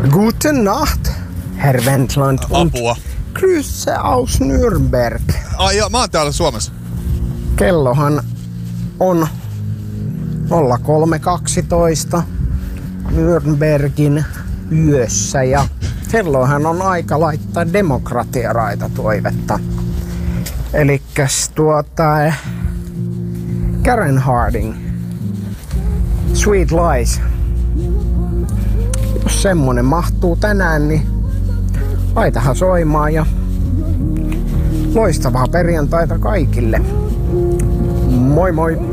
Guten Nacht, Herr Wendland. Apua. Grüße aus Nürnberg. Ai joo, mä oon täällä Suomessa. Kellohan on 03.12 Nürnbergin yössä ja silloinhan on aika laittaa demokratiaraitatoivetta. Elikkäs Karen Harding, Sweet Lies. Jos semmonen mahtuu tänään, niin laitahan soimaan ja loistavaa perjantaita kaikille. Moi moi!